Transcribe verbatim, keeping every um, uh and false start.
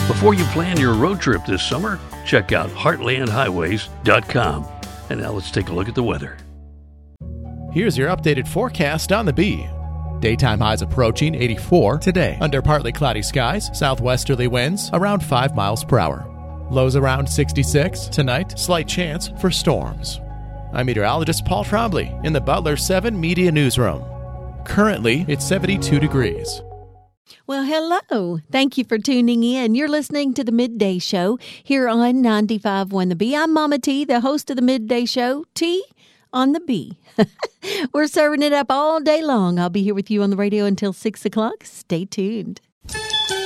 Before you plan your road trip this summer, check out heartland highways dot com. And now let's take a look at the weather. Here's your updated forecast on the Bee. Daytime highs approaching eighty-four today. Under partly cloudy skies, southwesterly winds around five miles per hour. Lows around sixty-six. Tonight, slight chance for storms. I'm meteorologist Paul Trombley in the Butler seven Media Newsroom. Currently, it's seventy-two degrees. Well, hello. Thank you for tuning in. You're listening to the Midday Show here on ninety-five point one The Bee. I'm Mama T, the host of the Midday Show. T on the Bee. We're serving it up all day long. I'll be here with you on the radio until six o'clock. Stay tuned.